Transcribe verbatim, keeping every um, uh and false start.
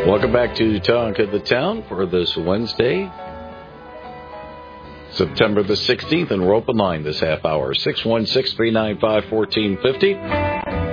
Welcome back to Talk of the Town for this Wednesday, September the sixteenth, and we're open line this half hour, six one six, three nine five, one four five zero.